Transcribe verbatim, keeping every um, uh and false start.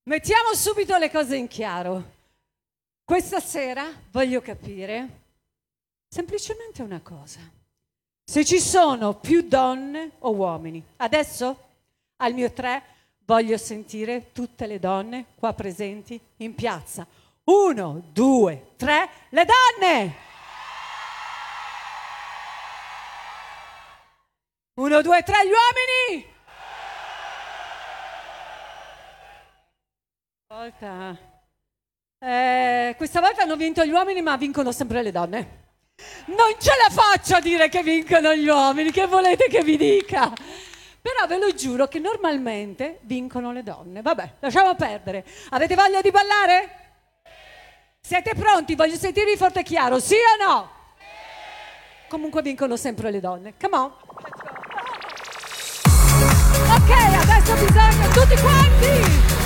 Mettiamo subito le cose in chiaro. Questa sera voglio capire semplicemente una cosa. Se ci sono più donne o uomini. Adesso, al mio tre, voglio sentire tutte le donne qua presenti in piazza. Uno, due, tre, le donne! Uno, due, tre, gli uomini! Volta. Eh, questa volta hanno vinto gli uomini, ma vincono sempre le donne. Non ce la faccio a dire che vincono gli uomini, che volete che vi dica? Però ve lo giuro che normalmente vincono le donne. Vabbè, lasciamo perdere. Avete voglia di ballare? Siete pronti? Voglio sentirvi forte e chiaro, sì o no? Comunque vincono sempre le donne. Come on. Ok, adesso bisogna tutti quanti